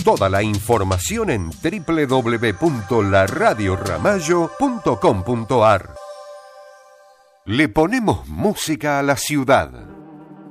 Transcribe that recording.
Toda la información en www.laradioramallo.com.ar. Le ponemos música a la ciudad.